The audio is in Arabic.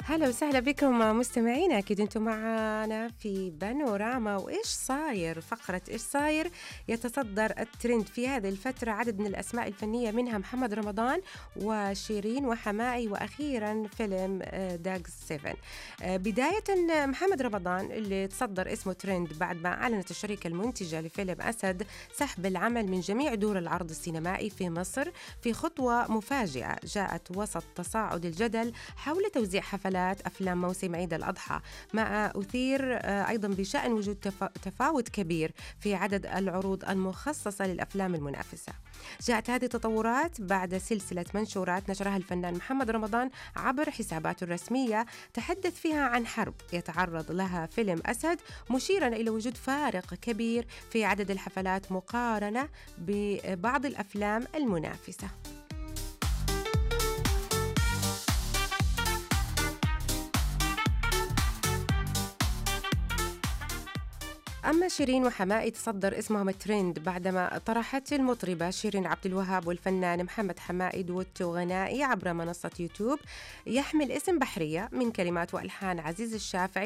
هلا وسهلا بكم مستمعينا، أكيد أنتم معنا في بانوراما. وإيش صاير؟ فقرة إيش صاير يتصدر الترند في هذه الفترة عدد من الأسماء الفنية، منها محمد رمضان وشيرين وحمائي، وأخيرا فيلم داغ 7. بداية، محمد رمضان اللي تصدر اسمه ترند بعد ما أعلنت الشركة المنتجة لفيلم أسد سحب العمل من جميع دور العرض السينمائي في مصر، في خطوة مفاجئة جاءت وسط تصاعد الجدل حول توزيع حفلات أفلام موسم عيد الأضحى، مع أثير أيضا بشأن وجود تفاوت كبير في عدد العروض المخصصة للأفلام المنافسة. جاءت هذه التطورات بعد سلسلة منشورات نشرها الفنان محمد رمضان عبر حساباته الرسمية، تحدث فيها عن حرب يتعرض لها فيلم أسد، مشيرا إلى وجود فارق كبير في عدد الحفلات مقارنة ببعض الأفلام المنافسة. أما شيرين وحمائي تصدر اسمهم الترند بعدما طرحت المطربة شيرين عبد الوهاب والفنان محمد حمائي دويتو غنائي عبر منصة يوتيوب يحمل اسم بحرية من كلمات وألحان عزيز الشافعي